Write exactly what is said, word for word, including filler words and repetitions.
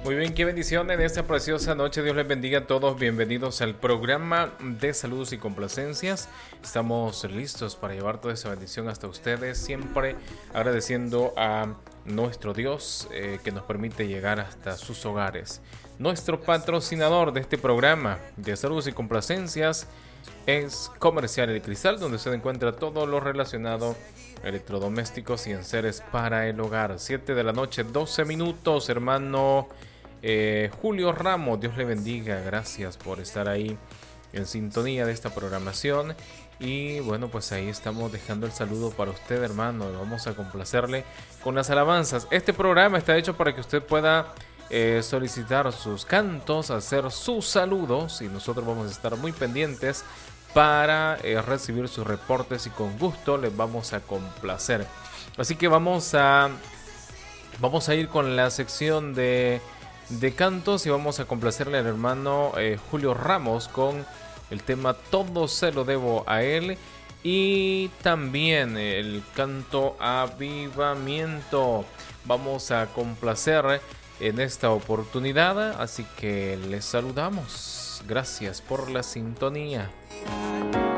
Muy bien, qué bendición en esta preciosa noche. Dios les bendiga a todos. Bienvenidos al programa de saludos y complacencias. Estamos listos para llevar toda esa bendición hasta ustedes, siempre agradeciendo a nuestro Dios eh, que nos permite llegar hasta sus hogares. Nuestro patrocinador de este programa de saludos y complacencias es Comercial El Cristal, donde se encuentra todo lo relacionado a electrodomésticos y enseres para el hogar. siete de la noche, doce minutos, hermano eh, Julio Ramos, Dios le bendiga, gracias por estar ahí en sintonía de esta programación. Y bueno, pues ahí estamos dejando el saludo para usted, hermano. Vamos a complacerle con las alabanzas. Este programa está hecho para que usted pueda eh, solicitar sus cantos, hacer sus saludos, y nosotros vamos a estar muy pendientes para eh, recibir sus reportes, y con gusto les vamos a complacer. Así que vamos a vamos a ir con la sección de, de cantos, y vamos a complacerle al hermano eh, Julio Ramos con el tema Todo se lo debo a él, y también el canto Avivamiento. Vamos a complacer en esta oportunidad, así que les saludamos. Gracias por la sintonía.